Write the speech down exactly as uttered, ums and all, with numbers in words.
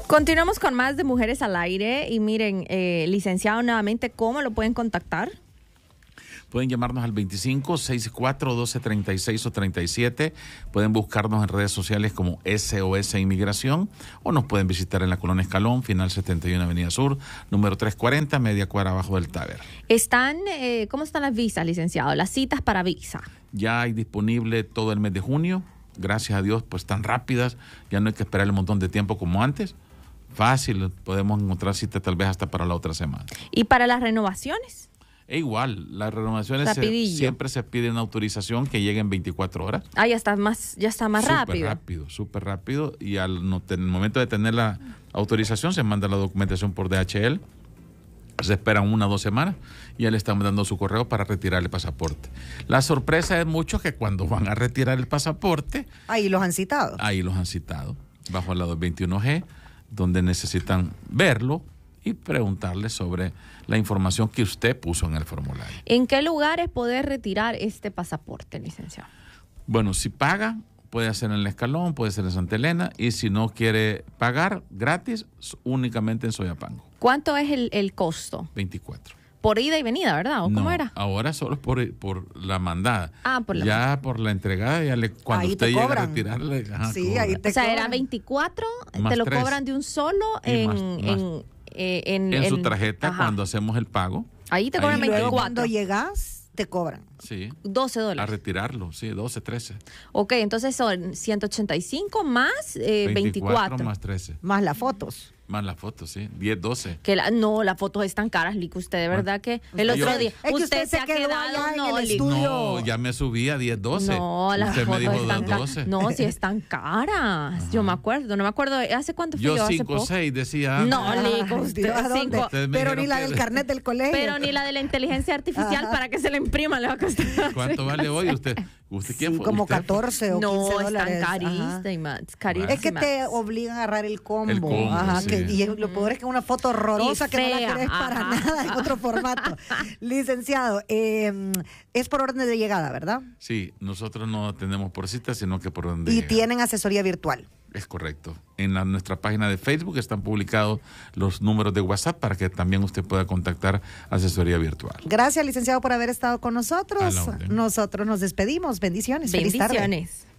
Continuamos con más de Mujeres al Aire y miren, eh, licenciado, nuevamente, ¿cómo lo pueden contactar? Pueden llamarnos al veinticinco, sesenta y cuatro, doce, treinta y seis o treinta y siete. Pueden buscarnos en redes sociales como S O S Inmigración o nos pueden visitar en la Colonia Escalón, final setenta y uno Avenida Sur, número trescientos cuarenta, media cuadra abajo del Taber. Están, eh, ¿cómo están las visas, licenciado? Las citas para visa. Ya hay disponible todo el mes de junio. Gracias a Dios, pues tan rápidas. Ya no hay que esperar un montón de tiempo como antes. Fácil, podemos encontrar cita tal vez hasta para la otra semana. ¿Y para las renovaciones? E igual, las renovaciones se, siempre se pide una autorización que llegue en veinticuatro horas. Ah, ya está más, ya está más súper rápido. Súper rápido, súper rápido. Y al no, en el momento de tener la autorización se manda la documentación por D H L. Se esperan una o dos semanas y ya le estamos dando su correo para retirar el pasaporte. La sorpresa es mucho que cuando van a retirar el pasaporte... Ahí los han citado. Ahí los han citado, bajo la dos veintiuno G, donde necesitan verlo y preguntarle sobre la información que usted puso en el formulario. ¿En qué lugares poder retirar este pasaporte, licenciado? Bueno, si paga, puede hacer en el Escalón, puede ser en Santa Elena, y si no quiere pagar gratis, únicamente en Soyapango. ¿Cuánto es el, el costo? veinticuatro. Por ida y venida, ¿verdad? ¿O cómo no, era? Ahora solo por, por la mandada. Ah, por la Ya mandada. por la entregada, ya le, cuando ahí usted llega cobran. a retirarle, ajá, Sí, cobra. ahí te O sea, cobran. era veinticuatro, Más te lo tres. cobran de un solo Y en, más- en, más- eh, en, en su en- tarjeta, ajá. cuando hacemos el pago. Ahí te ahí- cobran Y luego veinticuatro. cuando llegas, te cobran. Sí. doce A dólares. retirarlo, sí, doce, trece. Ok, entonces son ciento ochenta y cinco más eh, veinticuatro. más trece. Más las fotos. Más las fotos, sí. diez, doce. Que la, no, las fotos están caras, Lico. Usted de verdad que el Yo- otro día. Es que usted, usted se se ha quedó quedado. allá en No, el Lico. estudio. No, ya me subí a diez, doce. No, las Usted me fotos dijo están dos, caras. doce. No, si están caras. Yo me acuerdo, no me acuerdo. ¿Hace cuánto fue yo? Yo Hace cinco o poco. seis decía. No, Ah, Lico, Dios, usted ¿a dónde? cinco. Ustedes me Pero dijeron ni la que- del carnet del colegio. Pero ni la de la inteligencia artificial Ajá. para que se la imprima le va a costar. ¿Cuánto vale hoy? ¿Usted, usted Sí, quién fue? como ¿Usted fue? catorce o quince No, dólares. están Ajá. carísimas. carísimas. Es que te obligan a agarrar el combo. El combo, Ajá, sí. que- y lo peor es que una foto horrorosa Y que no la fea, querés para ajá. nada en otro formato. Licenciado, eh, es por orden de llegada, ¿verdad? Sí, nosotros no atendemos por cita, sino que por donde Y llega. tienen asesoría virtual. Es correcto. En la- nuestra página de Facebook están publicados los números de WhatsApp para que también usted pueda contactar asesoría virtual. Gracias, licenciado, por haber estado con nosotros. A la orden. Nosotros nos despedimos. Bendiciones. Feliz tarde. Bendiciones.